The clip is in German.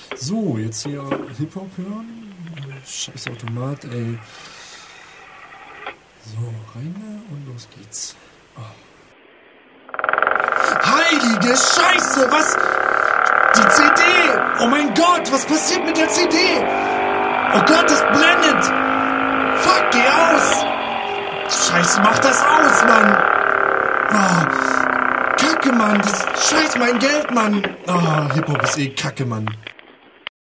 So, jetzt hier Hip-Hop hören. Scheiß Automat, ey. So, rein und los geht's. Oh. Heilige Scheiße, was? Die CD! Oh mein Gott, was passiert mit der CD? Oh Gott, das blendet! Fuck, geh aus! Scheiße, mach das aus, Mann! Oh, Kacke, Mann! Das Scheiß mein Geld, Mann! Oh, Hip-Hop ist eh Kacke, Mann.